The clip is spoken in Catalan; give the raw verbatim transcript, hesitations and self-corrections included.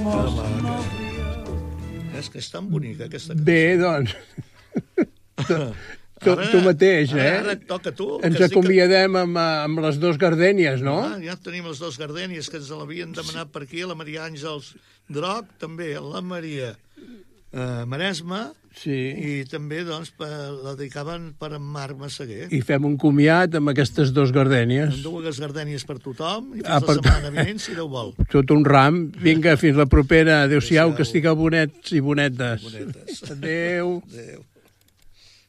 Que maca. És que és tan bonica, aquesta cançó. Bé, doncs... tu, Ara- tu mateix, ara- eh? ara et toca a tu, que Ens sí que- acomiadem amb, amb les dues gardènies, no? Ah, ja tenim les dues gardènies que ens l'havien demanat per aquí, la Maria Àngels Droc, també la Maria eh, Maresma, Sí. i també doncs, per, la dedicaven per en Marc Massaguer. I fem un comiat amb aquestes dues gardènies. Amb dues gardènies per tothom, i fins Ah, la per- setmana vinent, si Déu vol. Tot un ram. Vinga, fins la propera. Adéu-siau, Adéu-siau. que estigueu bonets i bonetes. Bonetes. Adéu. Adéu.